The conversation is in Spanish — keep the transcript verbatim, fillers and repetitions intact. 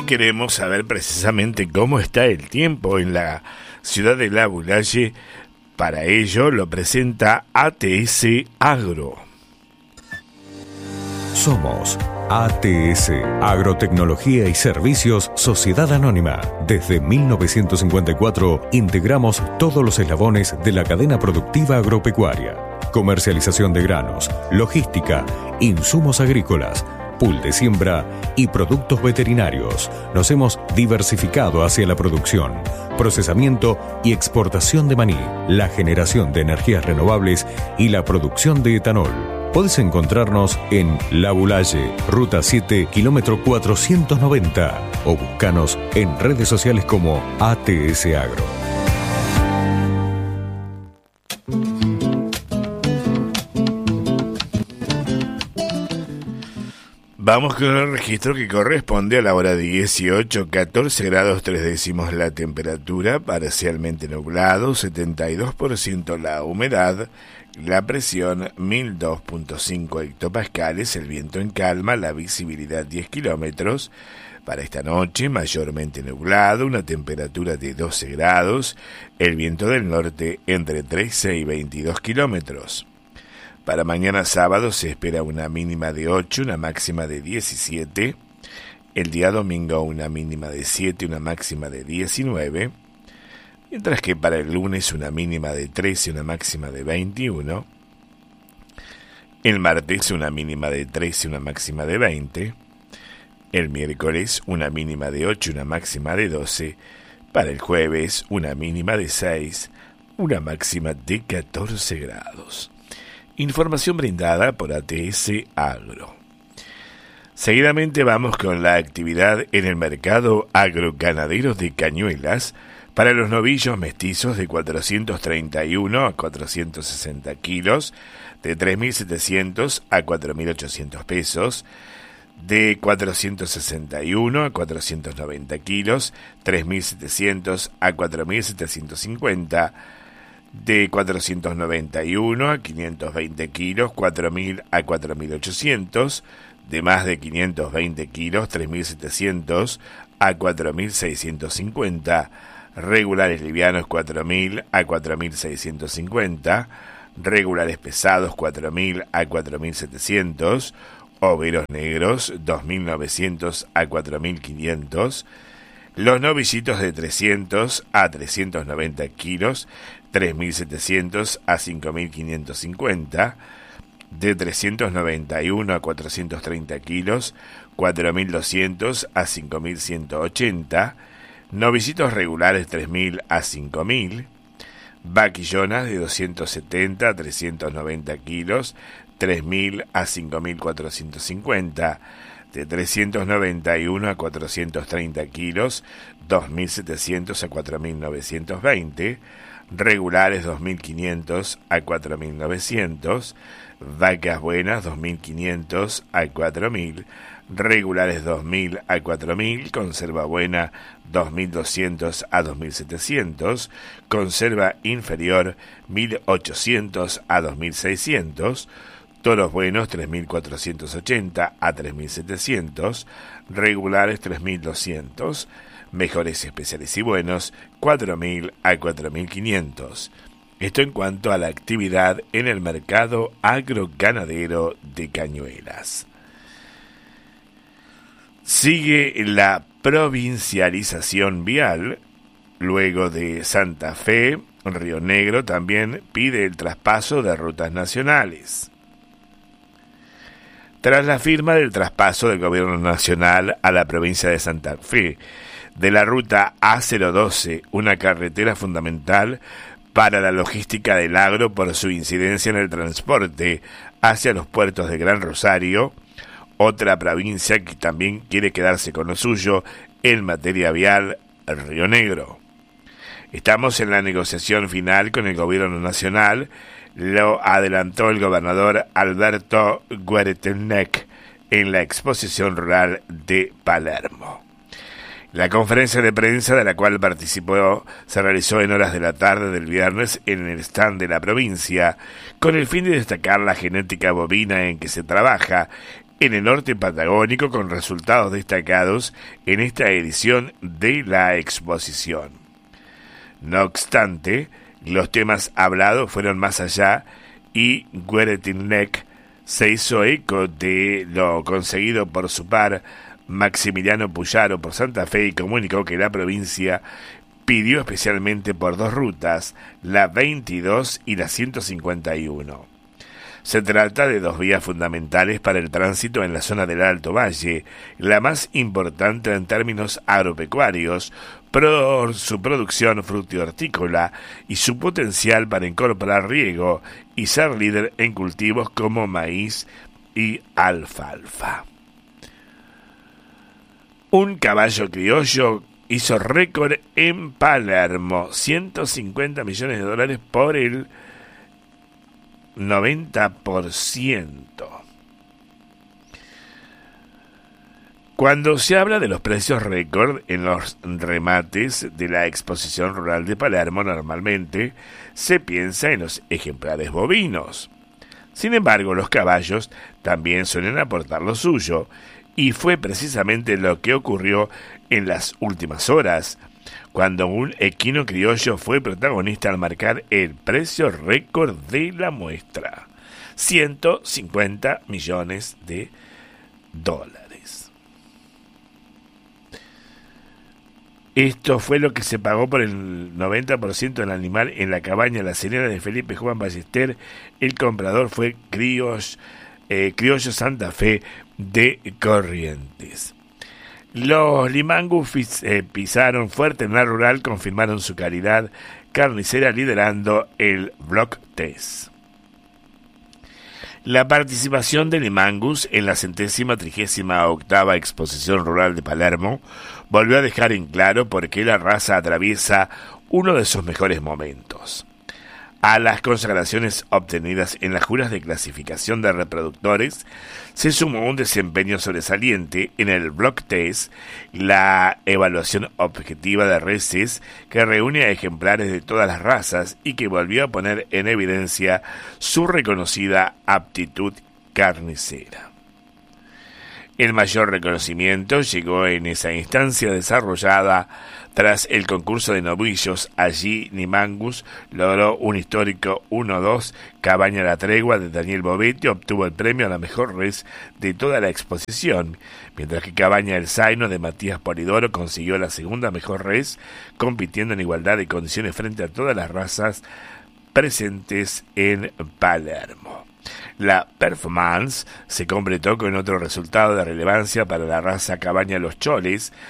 queremos saber precisamente cómo está el tiempo en la ciudad de Labulaye. Para ello lo presenta A T S Agro. Somos A T S, Agrotecnología y Servicios Sociedad Anónima. Desde mil novecientos cincuenta y cuatro integramos todos los eslabones de la cadena productiva agropecuaria. Comercialización de granos, logística, insumos agrícolas, pool de siembra y productos veterinarios. Nos hemos diversificado hacia la producción, procesamiento y exportación de maní, la generación de energías renovables y la producción de etanol. Podés encontrarnos en Labulaye, Ruta siete, kilómetro cuatrocientos noventa, o buscanos en redes sociales como A T S Agro. Vamos con el registro que corresponde a la hora dieciocho, catorce grados tres décimos la temperatura, parcialmente nublado, setenta y dos por ciento la humedad, la presión mil dos punto cinco hectopascales, el viento en calma, la visibilidad diez kilómetros. Para esta noche mayormente nublado, una temperatura de doce grados, el viento del norte entre trece y veintidós kilómetros. Para mañana sábado se espera una mínima de ocho, una máxima de diecisiete. El día domingo una mínima de siete, una máxima de diecinueve. Mientras que para el lunes una mínima de trece, una máxima de veintiuno. El martes una mínima de trece, una máxima de veinte. El miércoles una mínima de ocho, una máxima de doce. Para el jueves una mínima de seis, una máxima de catorce grados. Información brindada por A T S Agro. Seguidamente vamos con la actividad en el mercado agroganadero de Cañuelas para los novillos mestizos de cuatrocientos treinta y uno a cuatrocientos sesenta kilos, de tres mil setecientos a cuatro mil ochocientos pesos, de cuatrocientos sesenta y uno a cuatrocientos noventa kilos, tres mil setecientos a cuatro mil setecientos cincuenta, de cuatrocientos noventa y uno a quinientos veinte kilos, cuatro mil a cuatro mil ochocientos, de más de quinientos veinte kilos, tres mil setecientos a cuatro mil seiscientos cincuenta, regulares livianos cuatro mil a cuatro mil seiscientos cincuenta, regulares pesados cuatro mil a cuatro mil setecientos, overos negros dos mil novecientos a cuatro mil quinientos, los novillitos de trescientos a trescientos noventa kilos, tres mil setecientos a cinco mil quinientos cincuenta, de trescientos noventa y uno a cuatrocientos treinta kilos, cuatro mil doscientos a cinco mil ciento ochenta, novillitos regulares tres mil a cinco mil, vaquillonas de doscientos setenta a trescientos noventa kilos, tres mil a cinco mil cuatrocientos cincuenta, de trescientos noventa y uno a cuatrocientos treinta kilos, dos mil setecientos a cuatro mil novecientos veinte, regulares dos mil quinientos a cuatro mil novecientos, vacas buenas dos mil quinientos a cuatro mil, regulares dos mil a cuatro mil, conserva buena dos mil doscientos a dos mil setecientos, conserva inferior mil ochocientos a dos mil seiscientos, toros buenos tres mil cuatrocientos ochenta a tres mil setecientos, regulares tres mil doscientos, mejores especiales y buenos cuatro mil a cuatro mil quinientos. Esto en cuanto a la actividad en el mercado agroganadero de Cañuelas. Sigue la provincialización vial. Luego de Santa Fe, Río Negro también pide el traspaso de rutas nacionales. Tras la firma del traspaso del Gobierno Nacional a la provincia de Santa Fe de la ruta A cero doce, una carretera fundamental para la logística del agro por su incidencia en el transporte hacia los puertos de Gran Rosario, otra provincia que también quiere quedarse con lo suyo en materia vial, Río Negro. Estamos en la negociación final con el Gobierno Nacional, lo adelantó el gobernador Alberto Gueretelnec en la exposición rural de Palermo. La conferencia de prensa de la cual participó se realizó en horas de la tarde del viernes en el stand de la provincia, con el fin de destacar la genética bovina en que se trabaja en el norte patagónico, con resultados destacados en esta edición de la exposición. No obstante, los temas hablados fueron más allá y Gueretilneck se hizo eco de lo conseguido por su par Maximiliano Puyaro por Santa Fe y comunicó que la provincia pidió especialmente por dos rutas, la veintidós y la ciento cincuenta y uno. Se trata de dos vías fundamentales para el tránsito en la zona del Alto Valle, la más importante en términos agropecuarios, por su producción frutícola y su potencial para incorporar riego y ser líder en cultivos como maíz y alfalfa. Un caballo criollo hizo récord en Palermo, ciento cincuenta millones de dólares por el noventa por ciento. Cuando se habla de los precios récord en los remates de la exposición rural de Palermo, normalmente se piensa en los ejemplares bovinos. Sin embargo, los caballos también suelen aportar lo suyo, y fue precisamente lo que ocurrió en las últimas horas, cuando un equino criollo fue protagonista al marcar el precio récord de la muestra, ciento cincuenta millones de dólares. Esto fue lo que se pagó por el noventa por ciento del animal en la cabaña La Serena de Felipe Juan Ballester. El comprador fue Criollo, eh, Criollo Santa Fe de Corrientes. Los Limangus eh, pisaron fuerte en la rural, confirmaron su calidad carnicera liderando el Block Test. La participación de Limangus en la centésima trigésima octava exposición rural de Palermo volvió a dejar en claro por qué la raza atraviesa uno de sus mejores momentos. A las consagraciones obtenidas en las juras de clasificación de reproductores se sumó un desempeño sobresaliente en el Block Test, la evaluación objetiva de reses que reúne a ejemplares de todas las razas y que volvió a poner en evidencia su reconocida aptitud carnicera. El mayor reconocimiento llegó en esa instancia desarrollada tras el concurso de novillos. Allí Limangus logró un histórico uno dos. Cabaña La Tregua de Daniel Bovetti obtuvo el premio a la mejor res de toda la exposición, mientras que Cabaña El Zaino de Matías Polidoro consiguió la segunda mejor res, compitiendo en igualdad de condiciones frente a todas las razas presentes en Palermo. La performance se completó con otro resultado de relevancia para la raza Cabaña Los Choles,